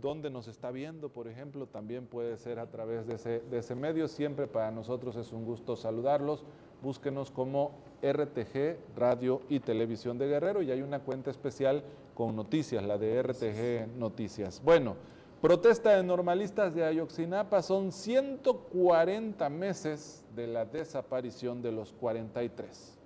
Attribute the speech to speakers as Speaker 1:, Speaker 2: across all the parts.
Speaker 1: dónde nos está viendo, por ejemplo, también puede ser a través de ese medio. Siempre para nosotros es un gusto saludarlos. Búsquenos como RTG Radio y Televisión de Guerrero, y hay una cuenta especial con noticias, la de RTG Noticias. Bueno, protesta de normalistas de Ayotzinapa, son 140 meses de la desaparición de los 43.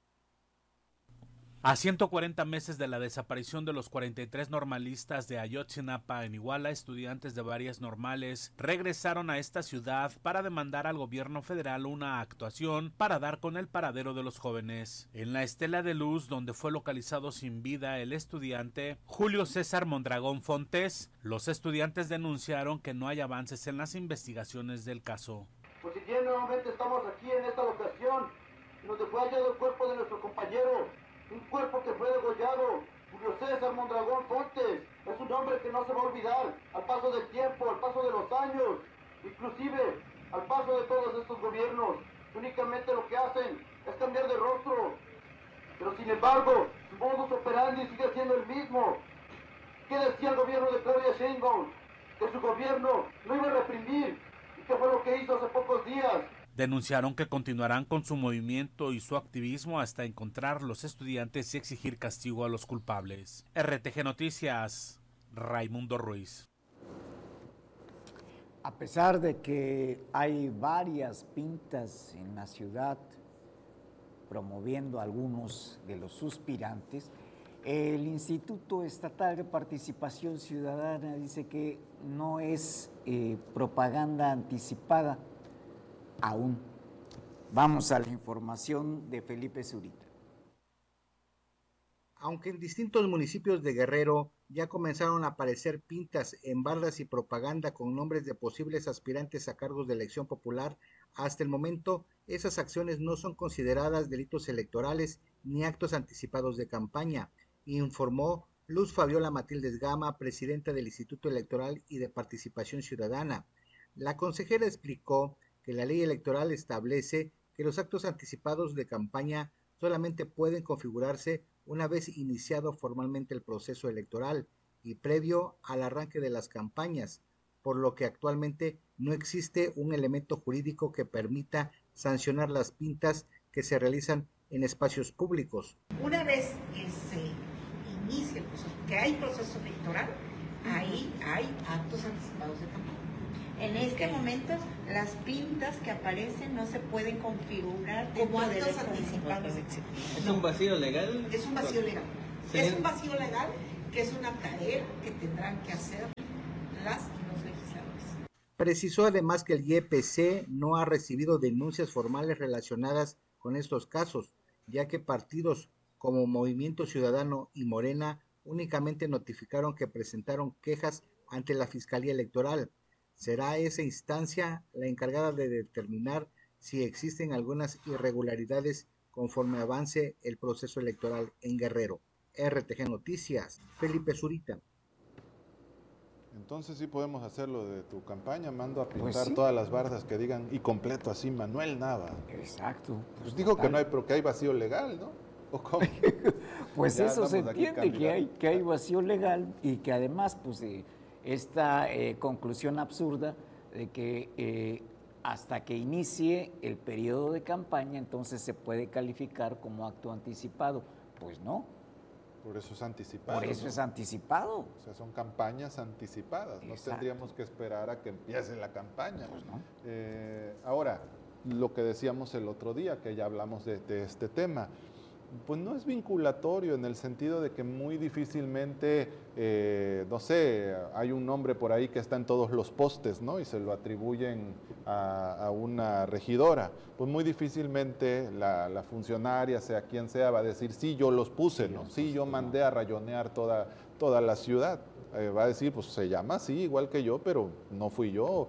Speaker 2: A 140 meses de la desaparición de los 43 normalistas de Ayotzinapa en Iguala, estudiantes de varias normales regresaron a esta ciudad para demandar al gobierno federal una actuación para dar con el paradero de los jóvenes. En la estela de luz donde fue localizado sin vida el estudiante Julio César Mondragón Fontes, los estudiantes denunciaron que no hay avances en las investigaciones del caso.
Speaker 3: Pues si bien nuevamente estamos aquí en esta locación, donde fue hallado el cuerpo de nuestro compañero, un cuerpo que fue degollado, Julio César Mondragón Fontes, es un hombre que no se va a olvidar al paso del tiempo, al paso de los años, inclusive al paso de todos estos gobiernos. Únicamente lo que hacen es cambiar de rostro, pero sin embargo, su modus operandi sigue siendo el mismo. ¿Qué decía el gobierno de Claudia Sheinbaum? Que su gobierno no iba a reprimir. ¿Y qué fue lo que hizo hace pocos días?
Speaker 2: Denunciaron que continuarán con su movimiento y su activismo hasta encontrar los estudiantes y exigir castigo a los culpables. RTG Noticias, Raimundo Ruiz.
Speaker 4: A pesar de que hay varias pintas en la ciudad promoviendo a algunos de los suspirantes, el Instituto Estatal de Participación Ciudadana dice que no es propaganda anticipada aún. Vamos a la información de Felipe Zurita.
Speaker 5: Aunque en distintos municipios de Guerrero ya comenzaron a aparecer pintas en bardas y propaganda con nombres de posibles aspirantes a cargos de elección popular, hasta el momento esas acciones no son consideradas delitos electorales ni actos anticipados de campaña, informó Luz Fabiola Matildes Gama, presidenta del Instituto Electoral y de Participación Ciudadana. La consejera explicó que la ley electoral establece que los actos anticipados de campaña solamente pueden configurarse una vez iniciado formalmente el proceso electoral y previo al arranque de las campañas, por lo que actualmente no existe un elemento jurídico que permita sancionar las pintas que se realizan en espacios públicos.
Speaker 6: Una vez que se inicie el proceso, que hay proceso electoral, ahí hay actos anticipados de campaña. En este momento, las pintas que aparecen no se pueden configurar como actos anticipados.
Speaker 7: ¿Es un vacío legal?
Speaker 6: Es un vacío legal. Sí. Es un vacío legal que es una tarea que tendrán que hacer las y los legisladores.
Speaker 5: Precisó además que el IEPC no ha recibido denuncias formales relacionadas con estos casos, ya que partidos como Movimiento Ciudadano y Morena únicamente notificaron que presentaron quejas ante la Fiscalía Electoral. Será esa instancia la encargada de determinar si existen algunas irregularidades conforme avance el proceso electoral en Guerrero. RTG Noticias, Felipe Zurita.
Speaker 1: Entonces sí podemos hacerlo de tu campaña, mando a pintar
Speaker 4: Pues sí.
Speaker 1: todas las bardas que digan y completo así, Manuel Nava.
Speaker 4: Exacto.
Speaker 1: Pues dijo que no hay, pero que hay vacío legal, ¿no? ¿O cómo?
Speaker 4: Pues
Speaker 1: Ya
Speaker 4: eso se
Speaker 1: andamos aquí
Speaker 4: entiende, que hay vacío legal y que además pues esta conclusión absurda de que hasta que inicie el periodo de campaña entonces se puede calificar como acto anticipado. Pues no.
Speaker 1: Por eso es anticipado.
Speaker 4: Por eso, ¿no? Es anticipado.
Speaker 1: O sea, son campañas anticipadas. Exacto. No tendríamos que esperar a que empiece la campaña.
Speaker 4: Pues no.
Speaker 1: Ahora, lo que decíamos el otro día, que ya hablamos de este tema, pues no es vinculatorio en el sentido de que muy difícilmente, no sé, hay un nombre por ahí que está en todos los postes, ¿no? Y se lo atribuyen a una regidora. Pues muy difícilmente la funcionaria, sea quien sea, va a decir, sí, yo los puse, ¿no? Sí, yo mandé a rayonear toda la ciudad. Va a decir, pues se llama así, igual que yo, pero no fui yo.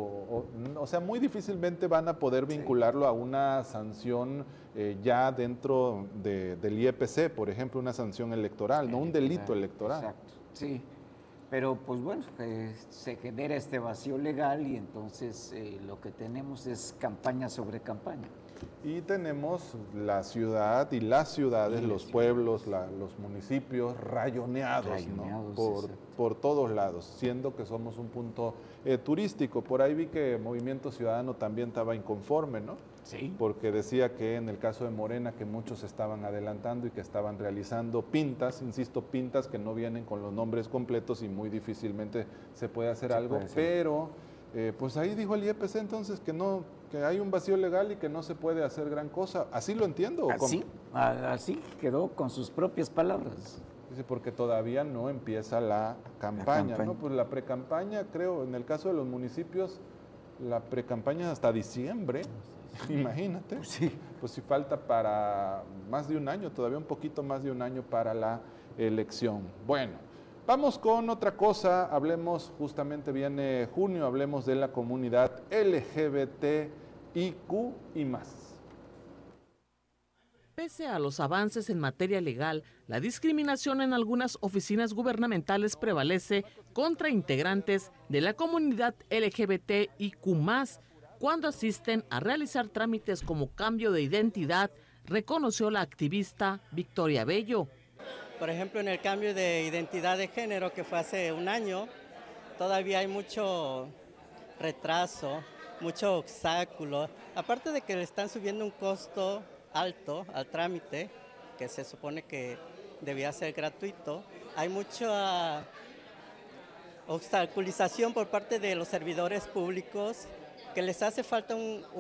Speaker 1: O sea, muy difícilmente van a poder vincularlo a una sanción ya dentro del IEPC, por ejemplo, una sanción electoral, no un delito electoral.
Speaker 4: Exacto, sí. Pero pues bueno, se genera este vacío legal y entonces lo que tenemos es campaña sobre campaña.
Speaker 1: y tenemos la ciudad y las ciudades, los pueblos, los municipios rayoneados, ¿no? por todos lados, siendo que somos un punto turístico. Por ahí vi que Movimiento Ciudadano también estaba inconforme, ¿no?
Speaker 4: Sí.
Speaker 1: Porque decía que en el caso de Morena que muchos estaban adelantando y que estaban realizando pintas, insisto, pintas que no vienen con los nombres completos y muy difícilmente se puede hacer algo, pero pues ahí dijo el IEPC entonces que no, que hay un vacío legal y que no se puede hacer gran cosa. ¿Así lo entiendo?
Speaker 4: Así quedó con sus propias palabras.
Speaker 1: Dice, porque todavía no empieza la campaña, ¿no? Pues la precampaña, creo, en el caso de los municipios, la precampaña hasta diciembre. Imagínate, pues si falta para más de un año, todavía un poquito más de un año para la elección. Bueno, vamos con otra cosa, hablemos, justamente viene junio, hablemos de la comunidad LGBTIQ y más.
Speaker 8: Pese a los avances en materia legal, la discriminación en algunas oficinas gubernamentales prevalece contra integrantes de la comunidad LGBTIQ+, cuando asisten a realizar trámites como cambio de identidad, reconoció la activista Victoria Bello.
Speaker 9: Por ejemplo, en el cambio de identidad de género que fue hace un año, todavía hay mucho retraso, mucho obstáculo, aparte de que le están subiendo un costo alto al trámite, que se supone que debía ser gratuito, hay mucha obstaculización por parte de los servidores públicos, que les hace falta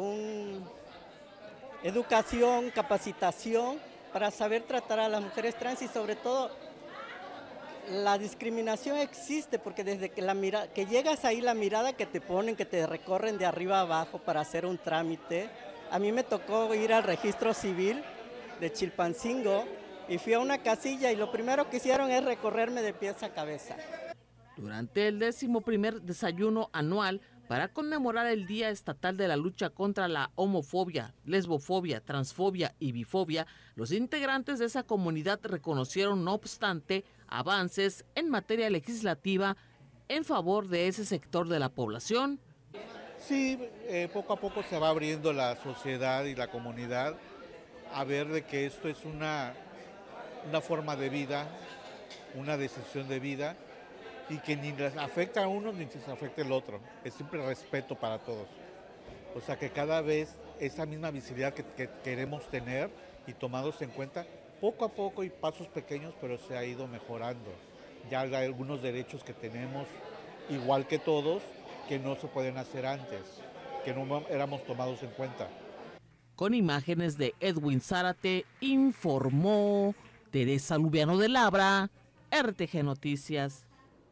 Speaker 9: educación, capacitación para saber tratar a las mujeres trans y sobre todo la discriminación existe porque desde que llegas ahí la mirada que te ponen, que te recorren de arriba a abajo para hacer un trámite. A mí me tocó ir al registro civil de Chilpancingo y fui a una casilla y lo primero que hicieron es recorrerme de pies a cabeza.
Speaker 8: Durante el 11º desayuno anual para conmemorar el Día Estatal de la Lucha contra la Homofobia, Lesbofobia, Transfobia y Bifobia, los integrantes de esa comunidad reconocieron, no obstante, avances en materia legislativa en favor de ese sector de la población.
Speaker 10: Sí, poco a poco se va abriendo la sociedad y la comunidad a ver de que esto es una forma de vida, una decisión de vida, y que ni les afecta a uno ni les afecta el otro. Es siempre respeto para todos. O sea que cada vez esa misma visibilidad que queremos tener y tomados en cuenta, poco a poco y pasos pequeños, pero se ha ido mejorando. Ya hay algunos derechos que tenemos igual que todos, que no se pueden hacer antes, que no éramos tomados en cuenta.
Speaker 8: Con imágenes de Edwin Zárate, informó Teresa Lubiano de Labra, RTG Noticias.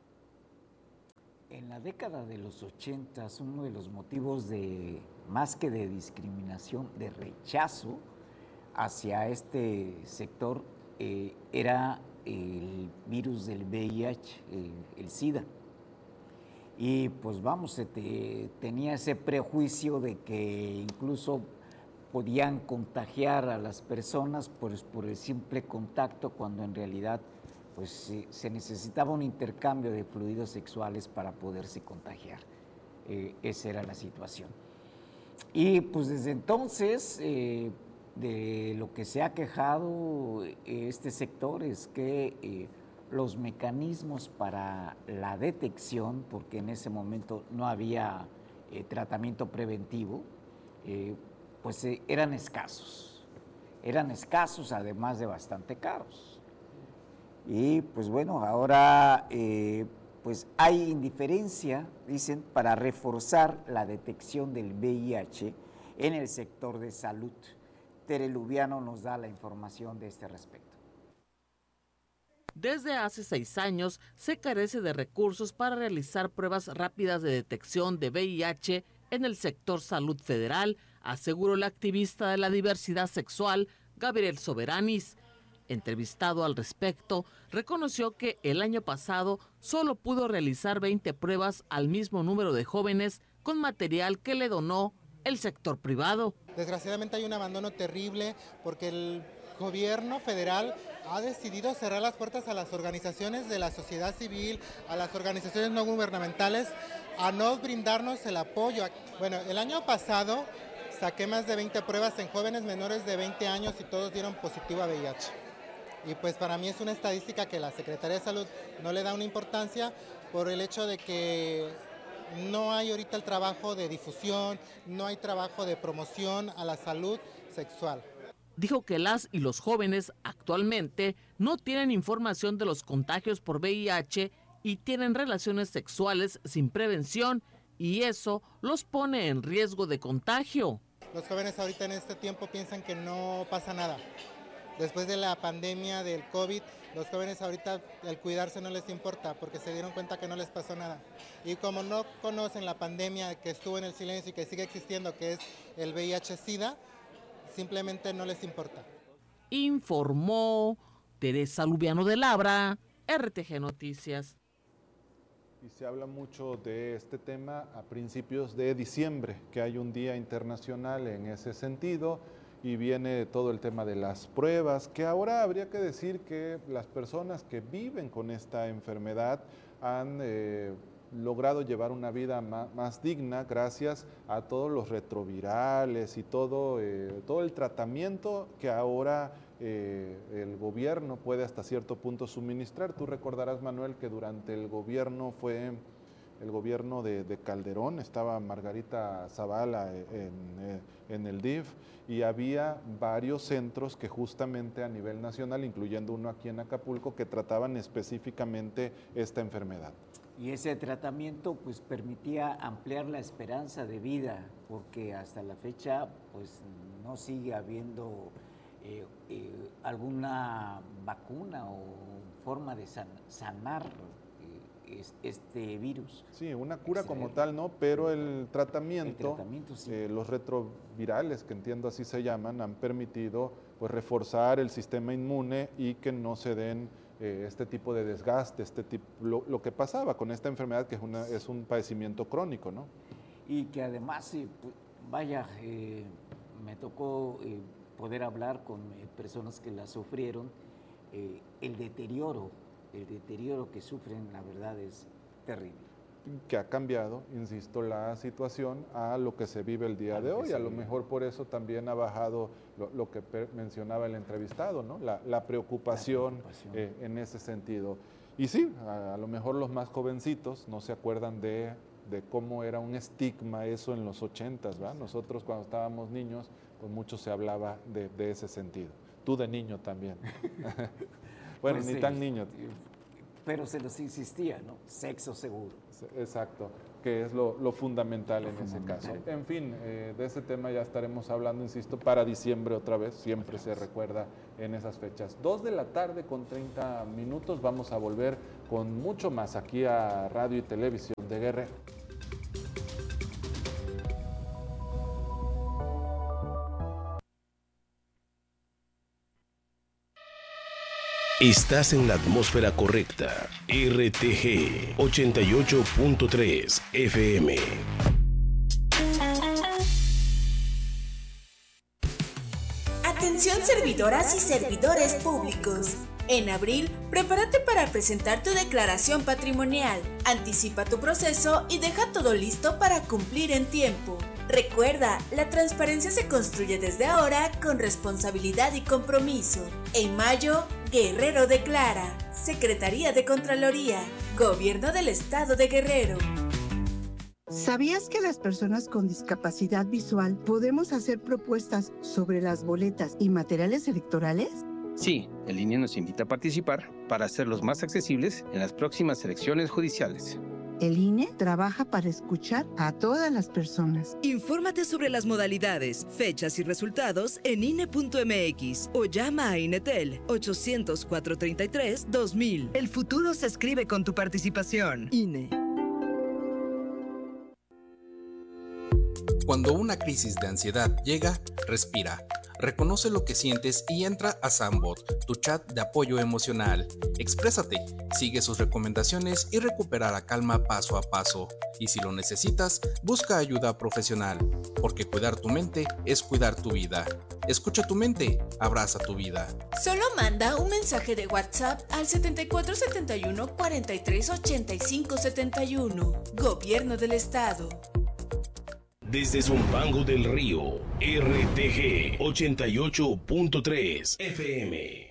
Speaker 4: En la década de los 80, uno de los motivos de, más que de discriminación, de rechazo hacia este sector, era el virus del VIH, el SIDA. Y pues vamos, tenía ese prejuicio de que incluso podían contagiar a las personas por el simple contacto, cuando en realidad pues se necesitaba un intercambio de fluidos sexuales para poderse contagiar. Esa era la situación. Y pues desde entonces, de lo que se ha quejado este sector es que los mecanismos para la detección, porque en ese momento no había tratamiento preventivo, pues eran escasos, además de bastante caros. Y pues bueno, ahora pues hay indiferencia, dicen, para reforzar la detección del VIH en el sector de salud. Tere Lubiano nos da la información de este respecto.
Speaker 8: Desde hace 6 años se carece de recursos para realizar pruebas rápidas de detección de VIH en el sector salud federal, aseguró el activista de la diversidad sexual, Gabriel Soberanis. Entrevistado al respecto, reconoció que el año pasado solo pudo realizar 20 pruebas al mismo número de jóvenes con material que le donó el sector privado.
Speaker 11: Desgraciadamente hay un abandono terrible porque el gobierno federal ha decidido cerrar las puertas a las organizaciones de la sociedad civil, a las organizaciones no gubernamentales, a no brindarnos el apoyo. Bueno, el año pasado saqué más de 20 pruebas en jóvenes menores de 20 años y todos dieron positivo a VIH. Y pues para mí es una estadística que la Secretaría de Salud no le da una importancia por el hecho de que no hay ahorita el trabajo de difusión, no hay trabajo de promoción a la salud sexual.
Speaker 8: Dijo que las y los jóvenes actualmente no tienen información de los contagios por VIH y tienen relaciones sexuales sin prevención y eso los pone en riesgo de contagio.
Speaker 11: Los jóvenes ahorita en este tiempo piensan que no pasa nada. Después de la pandemia del COVID, los jóvenes ahorita el cuidarse no les importa porque se dieron cuenta que no les pasó nada. Y como no conocen la pandemia que estuvo en el silencio y que sigue existiendo, que es el VIH-Sida, simplemente no les importa.
Speaker 8: Informó Teresa Lubiano de Labra, RTG Noticias.
Speaker 1: Y se habla mucho de este tema a principios de diciembre, que hay un día internacional en ese sentido, y viene todo el tema de las pruebas, que ahora habría que decir que las personas que viven con esta enfermedad han logrado llevar una vida más digna gracias a todos los retrovirales y todo el tratamiento que ahora el gobierno puede hasta cierto punto suministrar. Tú recordarás, Manuel, que durante el gobierno de Calderón, estaba Margarita Zavala en el DIF, y había varios centros que justamente a nivel nacional, incluyendo uno aquí en Acapulco, que trataban específicamente esta enfermedad.
Speaker 4: Y ese tratamiento pues permitía ampliar la esperanza de vida, porque hasta la fecha pues no sigue habiendo alguna vacuna o forma de sanar este virus.
Speaker 1: Sí, una cura como tal, ¿no? Pero el tratamiento sí. Los retrovirales, que entiendo así se llaman, han permitido pues reforzar el sistema inmune y que no se den este tipo de desgaste, lo que pasaba con esta enfermedad, que es un padecimiento crónico, ¿no?
Speaker 4: Y que además, me tocó poder hablar con personas que la sufrieron, el deterioro que sufren, la verdad es terrible.
Speaker 1: Que ha cambiado, insisto, la situación a lo que se vive el día de hoy. A lo mejor por eso también ha bajado lo que mencionaba el entrevistado, ¿no? La preocupación en ese sentido. Y sí, a lo mejor los más jovencitos no se acuerdan de cómo era un estigma eso en los 80s, ¿verdad? Nosotros cuando estábamos niños, pues mucho se hablaba de ese sentido. Tú de niño también. Bueno, pues ni tan niño.
Speaker 4: Pero se nos insistía, ¿no? Sexo seguro.
Speaker 1: Exacto, que es lo fundamental en ese caso. En fin, de ese tema ya estaremos hablando, insisto, para diciembre otra vez, siempre se recuerda en esas fechas. 2:30 p.m, vamos a volver con mucho más aquí a Radio y Televisión de Guerrero.
Speaker 12: Estás en la atmósfera correcta. RTG 88.3 FM.
Speaker 13: Atención servidoras y servidores públicos. En abril, prepárate para presentar tu declaración patrimonial. Anticipa tu proceso y deja todo listo para cumplir en tiempo. Recuerda, la transparencia se construye desde ahora con responsabilidad y compromiso. En mayo, Guerrero declara. Secretaría de Contraloría. Gobierno del Estado de Guerrero.
Speaker 14: ¿Sabías que las personas con discapacidad visual podemos hacer propuestas sobre las boletas y materiales electorales?
Speaker 15: Sí, el INE nos invita a participar para hacerlos más accesibles en las próximas elecciones judiciales.
Speaker 14: El INE trabaja para escuchar a todas las personas.
Speaker 16: Infórmate sobre las modalidades, fechas y resultados en INE.mx o llama a INETEL 800-433-2000. El futuro se escribe con tu participación. INE.
Speaker 17: Cuando una crisis de ansiedad llega, respira. Reconoce lo que sientes y entra a Sambot, tu chat de apoyo emocional. Exprésate, sigue sus recomendaciones y recupera la calma paso a paso. Y si lo necesitas, busca ayuda profesional, porque cuidar tu mente es cuidar tu vida. Escucha tu mente, abraza tu vida.
Speaker 13: Solo manda un mensaje de WhatsApp al 7471 43 85 71. Gobierno del Estado.
Speaker 12: Desde Zumpango del Río, RTG 88.3 FM.